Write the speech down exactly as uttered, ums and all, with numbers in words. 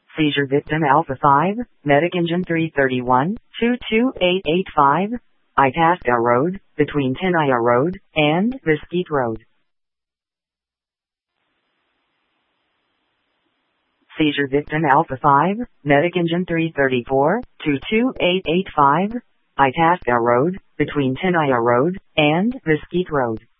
Seizure victim Alpha five, Medic Engine three thirty-one, two two eight eight five, Itasca Road, between Tenaya Road and Mesquite Road. Seizure victim Alpha five, Medic Engine three thirty-four, two two eight eight five, Itasca Road, between Tenaya Road and Mesquite Road.